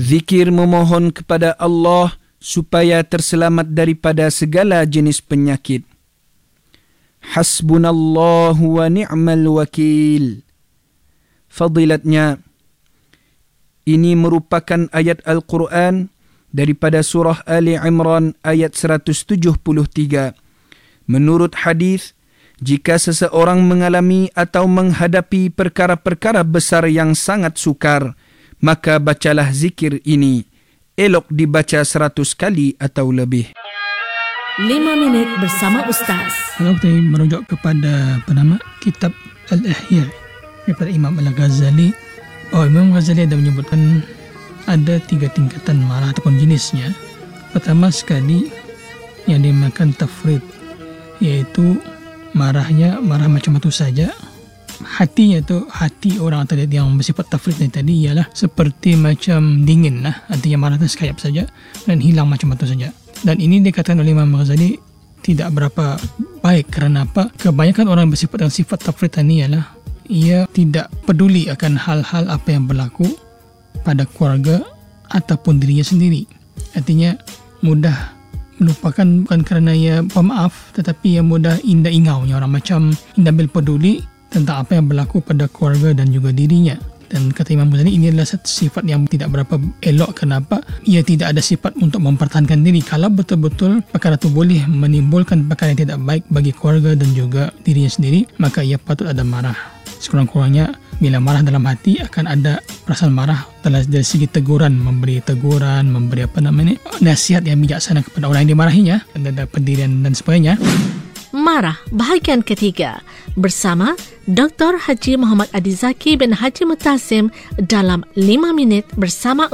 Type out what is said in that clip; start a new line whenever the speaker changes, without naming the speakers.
Zikir memohon kepada Allah supaya terselamat daripada segala jenis penyakit. Hasbunallahu wa ni'mal wakil. Fadilatnya, ini merupakan ayat Al-Quran daripada surah Ali Imran ayat 173. Menurut hadis, jika seseorang mengalami atau menghadapi perkara-perkara besar yang sangat sukar, maka bacalah zikir ini. Elok dibaca 100 kali atau lebih.
5 minit bersama Ustaz.
Kalau kita merujuk kepada kitab Al-Ihya daripada Imam Al-Ghazali, Imam Ghazali ada menyebutkan ada 3 tingkatan marah ataupun jenisnya. Pertama sekali yang dinamakan tafrid, iaitu marah macam itu saja. Hatinya tu, hati orang tadi yang bersifat tafrid tadi ialah seperti macam dingin lah, artinya marah tu sekejap saja dan hilang macam itu saja. Dan ini dikatakan oleh Imam Ghazali tidak berapa baik. Kerana apa? Kebanyakan orang bersifat dengan sifat tafrid ini ialah ia tidak peduli akan hal-hal apa yang berlaku pada keluarga ataupun dirinya sendiri. Artinya mudah melupakan, bukan kerana ia pemaaf, tetapi ia mudah indah ingaunya orang, macam indah ambil peduli tentang apa yang berlaku pada keluarga dan juga dirinya. Dan kata Imam Ghazali, ini adalah satu sifat yang tidak berapa elok. Kenapa? Ia tidak ada sifat untuk mempertahankan diri. Kalau betul-betul perkara itu boleh menimbulkan perkara yang tidak baik bagi keluarga dan juga dirinya sendiri, maka ia patut ada marah. Sekurang-kurangnya bila marah dalam hati akan ada perasaan marah dari segi teguran, memberi nasihat yang bijaksana kepada orang yang dimarahinya, dan ada pendirian dan sebagainya.
Marah, bahagian ketiga, bersama Dr. Haji Muhammad Adizaki bin Haji Mutasim dalam 5 minit bersama